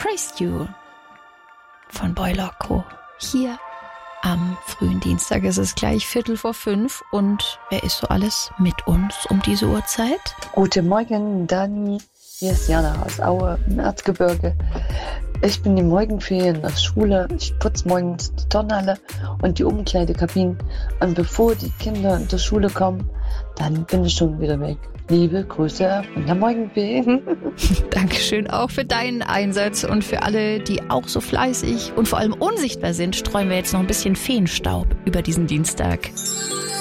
Praised You von Boy Loco. Hier am frühen Dienstag ist es gleich 4:45 und wer ist so alles mit uns um diese Uhrzeit? Guten Morgen, Dani. Hier ist Jana aus Aue im Erzgebirge. Ich bin die Morgenferien in der Schule. Ich putze morgens die Turnhalle und die Umkleidekabinen. Und bevor die Kinder in der Schule kommen, dann bin ich schon wieder weg. Liebe Grüße von der Morgenfee. Dankeschön auch für deinen Einsatz und für alle, die auch so fleißig und vor allem unsichtbar sind, streuen wir jetzt noch ein bisschen Feenstaub über diesen Dienstag.